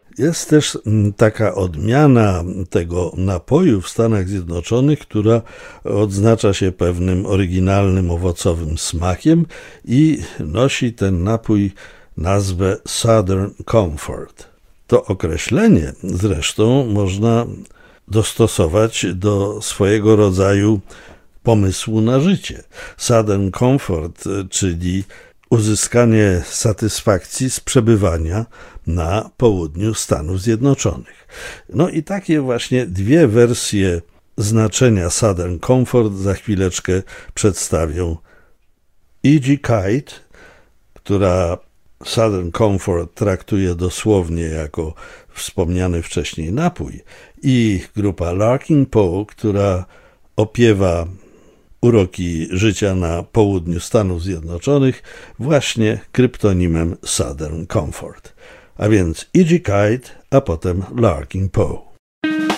Jest też taka odmiana tego napoju w Stanach Zjednoczonych, która odznacza się pewnym oryginalnym, owocowym smakiem i nosi ten napój nazwę Southern Comfort. To określenie zresztą można dostosować do swojego rodzaju pomysłu na życie. Southern Comfort, czyli uzyskanie satysfakcji z przebywania na południu Stanów Zjednoczonych. No i takie właśnie dwie wersje znaczenia Southern Comfort za chwileczkę przedstawią E.G. Kite, która Southern Comfort traktuje dosłownie jako wspomniany wcześniej napój, i grupa Larkin Poe, która opiewa uroki życia na południu Stanów Zjednoczonych właśnie kryptonimem Southern Comfort. A więc E.G. Kite, a potem Larkin Poe.